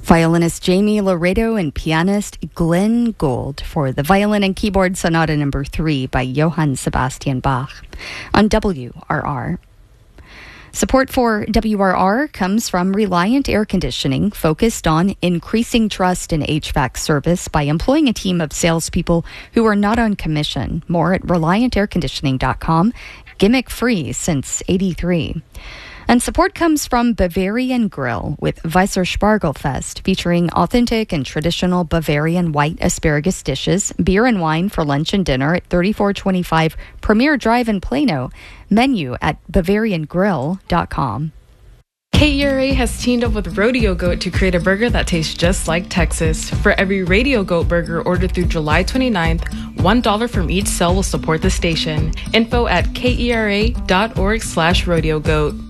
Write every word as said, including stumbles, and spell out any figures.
Violinist Jamie Laredo and pianist Glenn Gould for the Violin and Keyboard Sonata Number three by Johann Sebastian Bach on W R R. Support for W R R comes from Reliant Air Conditioning, focused on increasing trust in H V A C service by employing a team of salespeople who are not on commission. More at reliant air conditioning dot com. Gimmick free since eighty-three. And support comes from Bavarian Grill with Weisser Spargelfest, featuring authentic and traditional Bavarian white asparagus dishes, beer and wine for lunch and dinner at thirty-four twenty-five Premier Drive in Plano. Menu at bavarian grill dot com. K E R A has teamed up with Rodeo Goat to create a burger that tastes just like Texas. For every Radio Goat burger ordered through July twenty-ninth, one dollar from each sale will support the station. Info at kera dot org slash rodeo goat.